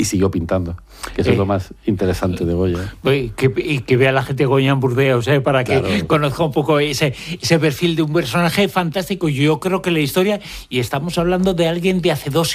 siguió pintando, que eso es lo más interesante de Goya. Y que vea la gente de Goya en Burdeos, para que conozca un poco ese perfil de un personaje fantástico. Yo creo que la historia, y estamos hablando de alguien de hace 2